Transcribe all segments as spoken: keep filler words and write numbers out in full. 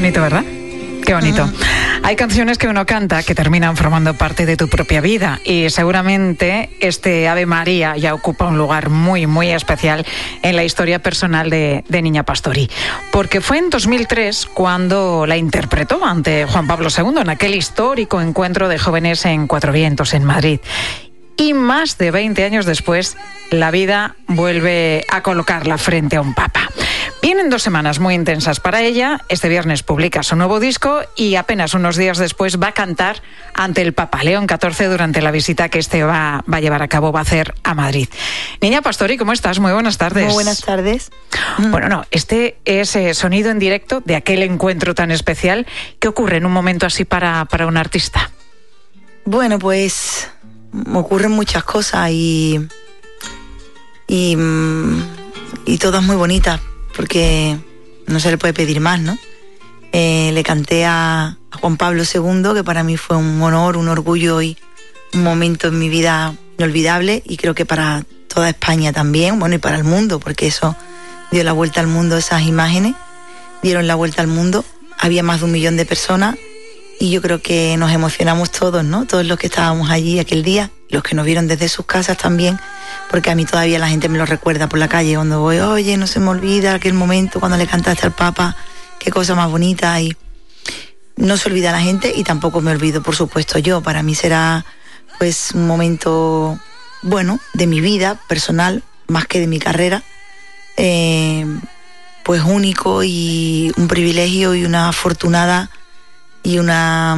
bonito, ¿verdad? Qué bonito. Uh-huh. Hay canciones que uno canta que terminan formando parte de tu propia vida y seguramente este Ave María ya ocupa un lugar muy, muy especial en la historia personal de, de Niña Pastori. Porque fue en dos mil tres cuando la interpretó ante Juan Pablo segundo en aquel histórico encuentro de jóvenes en Cuatro Vientos, en Madrid. Y más de veinte años después, la vida vuelve a colocarla frente a un papa. Vienen dos semanas muy intensas para ella. Este viernes publica su nuevo disco y apenas unos días después va a cantar ante el Papa León catorce durante la visita que este va, va a llevar a cabo, va a hacer a Madrid. Niña Pastori, ¿cómo estás? Muy buenas tardes. Muy buenas tardes. Bueno, no, este es eh, sonido en directo de aquel encuentro tan especial. ¿Qué ocurre en un momento así para, para un artista? Bueno, pues ocurren muchas cosas y, y, y todas muy bonitas, porque no se le puede pedir más, ¿no? Eh, le canté a, a Juan Pablo segundo, que para mí fue un honor, un orgullo y un momento en mi vida inolvidable, y creo que para toda España también, bueno, y para el mundo, porque eso dio la vuelta al mundo, esas imágenes dieron la vuelta al mundo. Había más de un millón de personas y yo creo que nos emocionamos todos, ¿no? Todos los que estábamos allí aquel día, los que nos vieron desde sus casas también, porque a mí todavía la gente me lo recuerda por la calle cuando voy, oye, no se me olvida aquel momento cuando le cantaste al Papa, qué cosa más bonita, y no se olvida la gente y tampoco me olvido, por supuesto, yo. Para mí será pues un momento, bueno, de mi vida personal, más que de mi carrera, eh, pues único y un privilegio y una afortunada y una,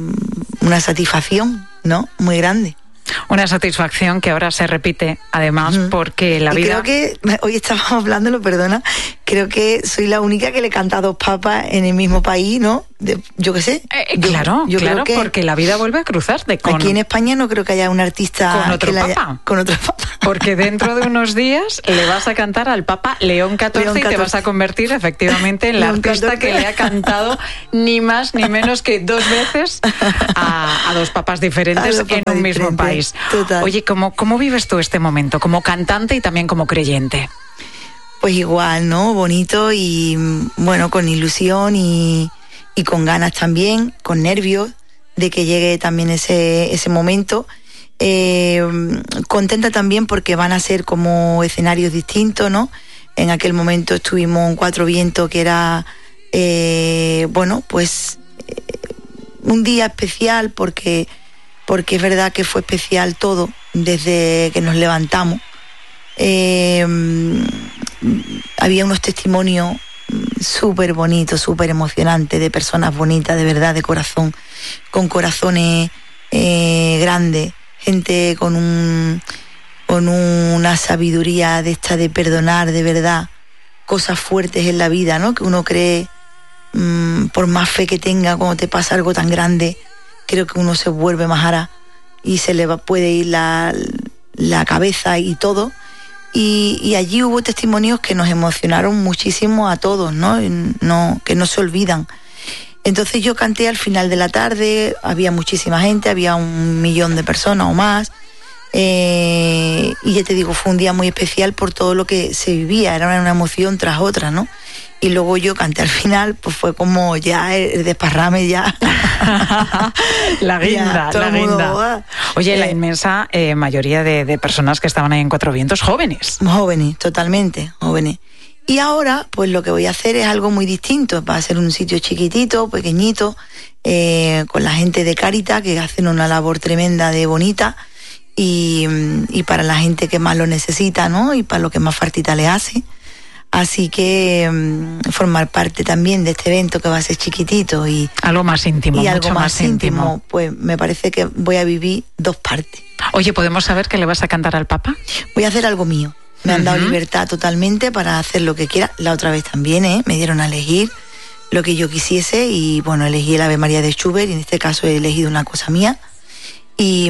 una satisfacción, ¿no? Muy grande. Una satisfacción que ahora se repite, además, uh-huh. porque la y vida... creo que, hoy estábamos hablándolo, perdona, creo que soy la única que le canta a dos papas en el mismo país, ¿no? De, yo qué sé. Eh, yo, claro, yo claro, creo que porque la vida vuelve a cruzarte con... Aquí en España no creo que haya un artista... Con otro que papa. Haya, con otro papa. Porque dentro de unos días le vas a cantar al Papa León catorce, León catorce y te vas a convertir efectivamente en la León artista catorce. Que le ha cantado ni más ni menos que dos veces a, a dos papas diferentes dos papas en un mismo país. Total. Oye, ¿cómo, ¿cómo vives tú este momento como cantante y también como creyente? Pues igual, ¿no? Bonito y, bueno, con ilusión y, y con ganas también, con nervios de que llegue también ese, ese momento. Eh, contenta también porque van a ser como escenarios distintos, ¿no? En aquel momento estuvimos en Cuatro Vientos, que era, eh, bueno, pues eh, un día especial porque, porque es verdad que fue especial todo desde que nos levantamos. Eh, había unos testimonios súper bonitos, súper emocionantes, de personas bonitas, de verdad, de corazón, con corazones eh, grandes, gente con un con una sabiduría de esta de perdonar, de verdad, cosas fuertes en la vida, ¿no? Que uno cree, mmm, por más fe que tenga, cuando te pasa algo tan grande, creo que uno se vuelve más ara y se le va, puede ir la, la cabeza y todo. Y, y allí hubo testimonios que nos emocionaron muchísimo a todos, ¿no? No, que no se olvidan. Entonces yo canté al final de la tarde, había muchísima gente, había un millón de personas o más, eh, y ya te digo, fue un día muy especial por todo lo que se vivía, era una emoción tras otra, ¿no? Y luego yo canté al final, pues fue como ya el desparrame ya. La guinda, ya, la guinda. Mundo, Oye, eh, la inmensa eh, mayoría de, de personas que estaban ahí en Cuatro Vientos, jóvenes. Jóvenes, totalmente, jóvenes. Y ahora, pues lo que voy a hacer es algo muy distinto. Va a ser un sitio chiquitito, pequeñito, eh, con la gente de Cáritas, que hacen una labor tremenda de bonita, y, y para la gente que más lo necesita, ¿no? Y para lo que más faltita le hace. Así que um, formar parte también de este evento, que va a ser chiquitito y algo más íntimo, y mucho algo más, más íntimo. íntimo, pues me parece que voy a vivir dos partes. Oye, ¿podemos saber qué le vas a cantar al Papa? Voy a hacer algo mío. Me han dado uh-huh. libertad totalmente para hacer lo que quiera. La otra vez también, ¿eh? Me dieron a elegir lo que yo quisiese y, bueno, elegí el Ave María de Schubert y en este caso he elegido una cosa mía. Y,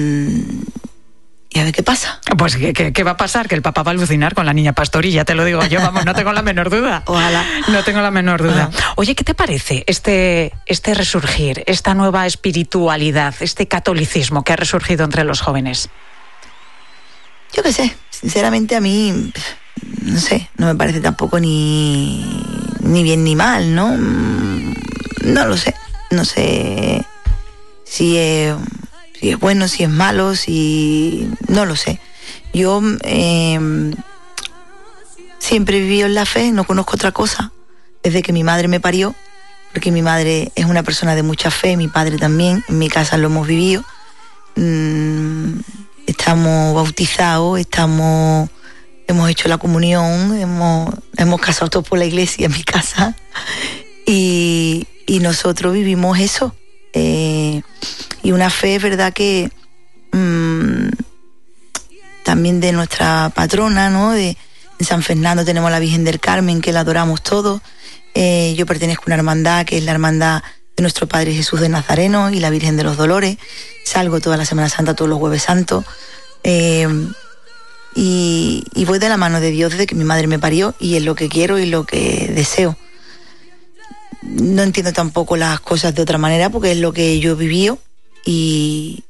y a ver qué pasa. Pues, ¿qué, qué, qué va a pasar? Que el Papa va a alucinar con la Niña Pastori, ya te lo digo yo, vamos, no tengo la menor duda. Ojalá. No tengo la menor duda. Uh-huh. Oye, ¿qué te parece este, este resurgir, esta nueva espiritualidad, este catolicismo que ha resurgido entre los jóvenes? Yo qué sé, sinceramente a mí, no sé, no me parece tampoco ni, ni bien ni mal, ¿no? no lo sé, no sé si es, si es bueno, si es malo, si no lo sé. Yo eh, siempre he vivido en la fe, no conozco otra cosa desde que mi madre me parió, porque mi madre es una persona de mucha fe, mi padre también, en mi casa lo hemos vivido. Mm, estamos bautizados, estamos, hemos hecho la comunión, hemos, hemos casado todos por la iglesia en mi casa y, y nosotros vivimos eso. Eh, y una fe, es verdad que mmm, también de nuestra patrona, ¿no? De, en San Fernando tenemos a la Virgen del Carmen, que la adoramos todos. Eh, yo pertenezco a una hermandad que es la hermandad de nuestro Padre Jesús de Nazareno y la Virgen de los Dolores. Salgo toda la Semana Santa, todos los Jueves Santos. Eh, y, y voy de la mano de Dios desde que mi madre me parió y es lo que quiero y lo que deseo. No entiendo tampoco las cosas de otra manera porque es lo que yo he vivido y,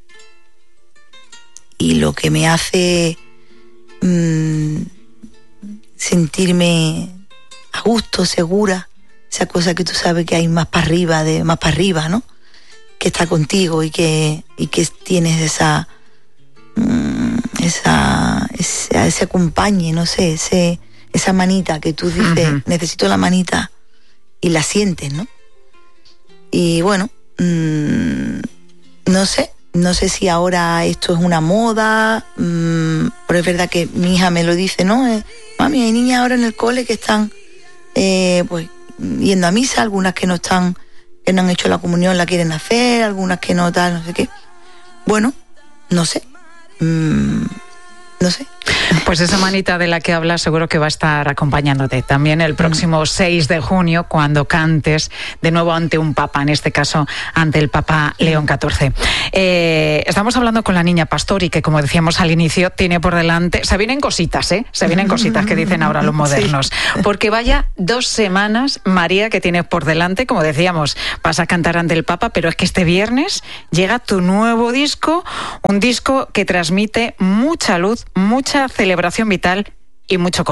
y lo que me hace mmm, sentirme a gusto, segura, esa cosa que tú sabes que hay más para arriba, de más para arriba, ¿no? Que está contigo y que, y que tienes esa, mmm, esa, esa, ese acompañe, no sé, ese, esa manita que tú dices, uh-huh. necesito la manita. Y la sientes, ¿no? Y bueno, mmm, no sé, no sé si ahora esto es una moda, mmm, pero es verdad que mi hija me lo dice, ¿no? Eh, Mami, hay niñas ahora en el cole que están eh, pues yendo a misa, algunas que no están, que no han hecho la comunión, la quieren hacer, algunas que no tal, no sé qué. Bueno, no sé, mmm, no sé. Pues esa manita de la que hablas seguro que va a estar acompañándote también el próximo mm. seis de junio cuando cantes de nuevo ante un papa, en este caso ante el Papa León catorce. Eh, estamos hablando con la niña Pastori, que como decíamos al inicio tiene por delante, se vienen cositas, ¿eh? Se vienen cositas que dicen ahora los modernos, sí. Porque vaya dos semanas, María, que tienes por delante, como decíamos, vas a cantar ante el Papa, pero es que este viernes llega tu nuevo disco, un disco que transmite mucha luz, mucha celebración vital y mucho color.